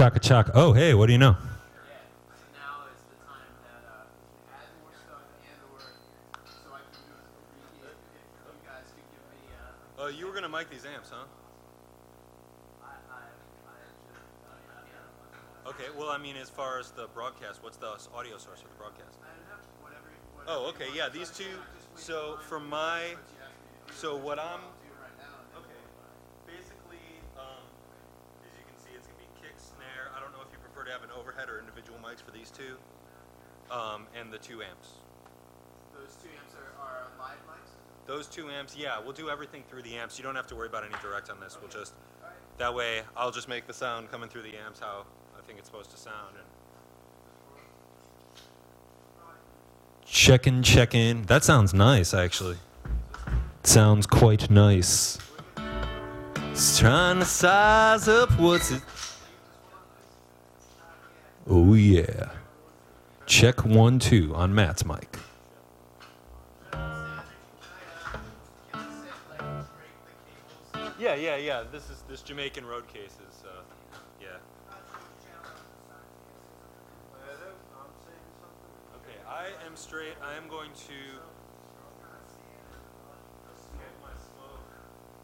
Chaka chaka. Oh, hey, what do you know? Oh, you were gonna mic these amps, huh? Okay. Well, I mean, as far as the broadcast, what's the audio source for the broadcast? Oh, okay. Yeah, these two. So from my, so what I'm. Okay. Basically, as you can see, it's gonna be kick, snare. I don't know if you prefer to have an overhead or individual mics for these two, and the two amps. Those two amps are live mics? Those two amps, yeah, we'll do everything through the amps. You don't have to worry about any direct on this. We'll just, that way, I'll just make the sound coming through the amps how I think it's supposed to sound. And check in. That sounds nice, actually. Sounds quite nice. It's trying to size up what's it. Oh, yeah. Check 1, 2 on Matt's mic. Yeah. This Jamaican road case is, yeah. Okay, I am straight. I am going to